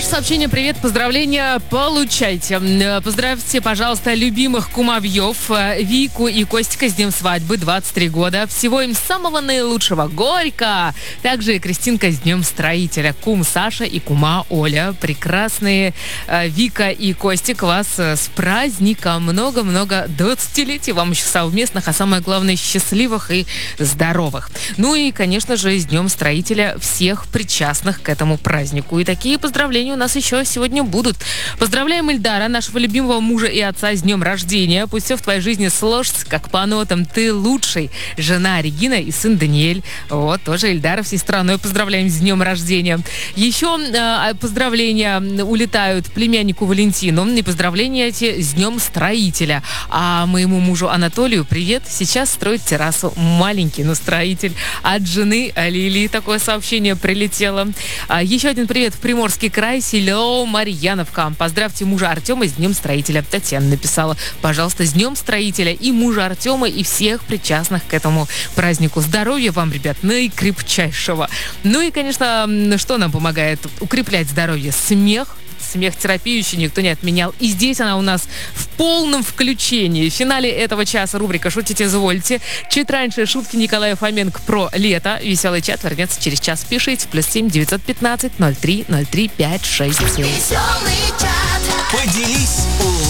Ваше сообщение, привет, поздравления получайте. Поздравьте, пожалуйста, любимых кумовьев Вику и Костика с днем свадьбы, 23 года. Всего им самого наилучшего, горько. Также и Кристинка с днем строителя. Кум Саша и кума Оля. Прекрасные Вика и Костик, вас с праздником. Много-много 20-летий вам еще совместных, а самое главное, счастливых и здоровых. Ну и, конечно же, с днем строителя всех причастных к этому празднику. И такие поздравления у нас еще сегодня будут. Поздравляем Ильдара, нашего любимого мужа и отца, с днем рождения. Пусть все в твоей жизни сложится, как по нотам. Ты лучший. Жена Регина и сын Даниэль. Вот, тоже Ильдара всей страной поздравляем с днем рождения. Еще поздравления улетают племяннику Валентину. И поздравления эти с днем строителя. А моему мужу Анатолию привет. Сейчас строит террасу. Маленький, но строитель. От жены Лилии такое сообщение прилетело. Еще один привет в Приморский край. Село Марьяновка. Поздравьте мужа Артема с днем строителя. Татьяна написала. Пожалуйста, с днем строителя и мужа Артема, и всех причастных к этому празднику. Здоровья вам, ребят, наикрепчайшего. Ну и, конечно, что нам помогает укреплять здоровье? Смех. Смех-терапию еще никто не отменял. И здесь она у нас в полном включении. В финале этого часа рубрика «Шутите, извольте». Чуть раньше шутки Николая Фоменко про лето. Веселый чат вернется через час. Пишите. +7 915 03 03 567. Поделись